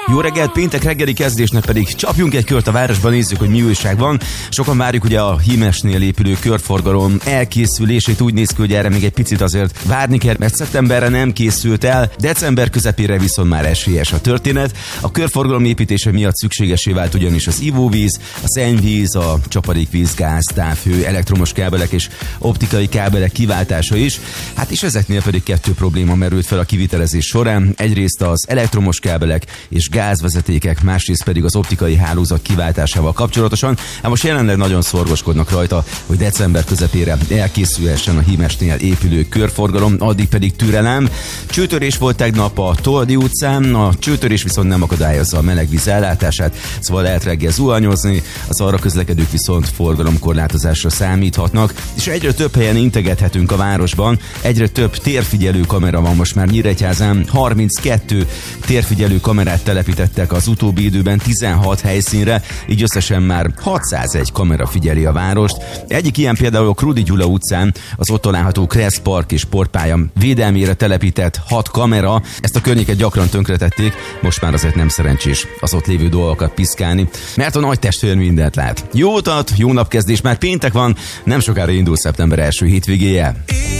Jó reggelt, péntek reggeli kezdésnek pedig csapjunk egy kört a városban, nézzük, hogy mi újság van. Sokan várjuk ugye a Hímesnél épülő körforgalom elkészülését, úgy néz ki, hogy erre még egy picit azért várni kell, mert szeptemberre nem készült el, december közepére viszont már esélyes a történet. A körforgalom építése miatt szükségesé vált ugyanis az ivóvíz, a szennyvíz, a csapadékvíz, gáz, távhő, elektromos kábelek és optikai kábelek kiváltása is. Hát és ezeknél pedig kettő probléma merült fel a kivitelezés során. Egyrészt az elektromos kábelek és gázvezetékek, másrészt pedig az optikai hálózat kiváltásával kapcsolatosan. Hát most jelenleg nagyon szorgoskodnak rajta, hogy december közepére elkészülhessen a Hímesnél épülő körforgalom, addig pedig türelem. Csőtörés volt tegnap a Toldi utcán, a csőtörés viszont nem akadályozza a melegvíz ellátását, szóval lehet reggel zuhanyozni, az arra közlekedők viszont forgalomkorlátozásra számíthatnak, és egyre több helyen integethetünk a városban, egyre több térfigyelő kamera van most már Nyíregyházán, 32 térfigyelő kamerát telepítettek az utóbbi időben 16 helyszínre, így összesen már 601 kamera figyeli a várost. Egyik ilyen például a Krudi Gyula utcán, az ott található Kressz Park és sportpálya védelmére telepített 6 kamera. Ezt a környéket gyakran tönkretették, most már azért nem szerencsés az ott lévő dolgokat piszkálni, mert a nagy testvér mindent lát. Jó utat, jó napkezdés, már péntek van, nem sokára indul szeptember első hétvégéje.